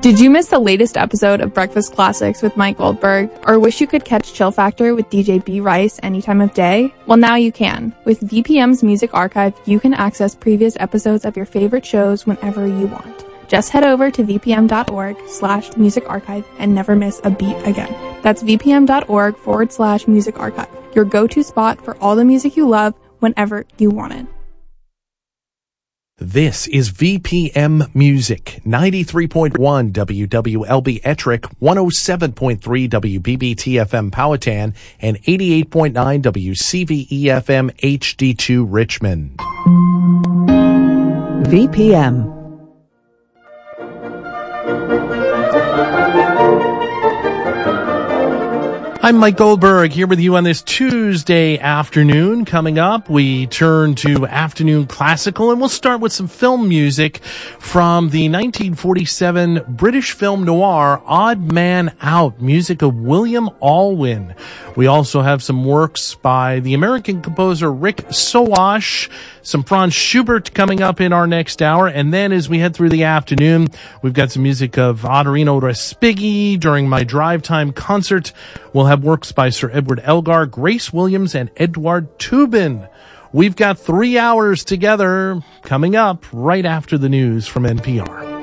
Did you miss the latest episode of Breakfast Classics with Mike Goldberg, or wish you could catch Chill Factor with DJ B. Rice any time of day? Well, now you can. With VPM's Music Archive, you can access previous episodes of your favorite shows whenever you want. Just head over to vpm.org/music archive and never miss a beat again. That's vpm.org/music archive, your go-to spot for all the music you love whenever you want it. This is VPM Music, 93.1 WWLB Ettrick, 107.3 WBBT-FM Powhatan, and 88.9 WCVE-FM HD2 Richmond. VPM. I'm Mike Goldberg here with you on this Tuesday afternoon. Coming up, we turn to Afternoon Classical, and we'll start with some film music from the 1947 British film noir Odd Man Out, music of William Alwyn. We also have some works by the American composer Rick Sowash, some Franz Schubert coming up in our next hour, and then as we head through the afternoon, we've got some music of Ottorino Respighi during my drive time concert. We'll have works by Sir Edward Elgar, Grace Williams, and Edward Tubin. We've got 3 hours together coming up right after the news from NPR.